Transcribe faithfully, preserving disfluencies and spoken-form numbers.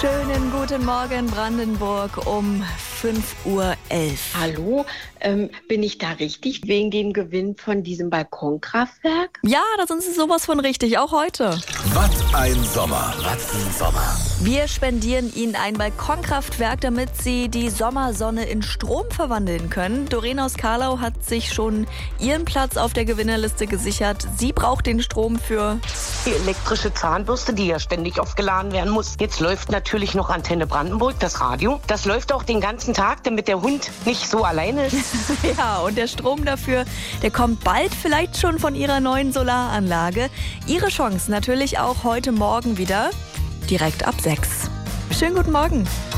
Schönen guten Morgen, Brandenburg, um fünf Uhr elf. Hallo, ähm, bin ich da richtig wegen dem Gewinn von diesem Balkonkraftwerk? Ja, da sind Sie sowas von richtig, auch heute. Was ein Sommer, was ein Sommer. Wir spendieren Ihnen ein Balkonkraftwerk, damit Sie die Sommersonne in Strom verwandeln können. Doreen aus Karlau hat sich schon ihren Platz auf der Gewinnerliste gesichert. Sie braucht den Strom für... Die elektrische Zahnbürste, die ja ständig aufgeladen werden muss. Jetzt läuft natürlich noch Antenne Brandenburg, das Radio. Das läuft auch den ganzen Tag, damit der Hund nicht so alleine ist. Ja, und der Strom dafür, der kommt bald vielleicht schon von Ihrer neuen Solaranlage. Ihre Chance natürlich auch heute Morgen wieder, direkt ab sechs. Schönen guten Morgen.